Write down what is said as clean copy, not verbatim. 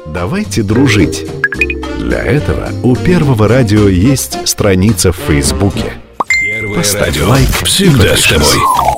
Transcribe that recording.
Давайте дружить. Для этого у Первого радио есть страница в Фейсбуке. Поставь лайк, всегда с тобой.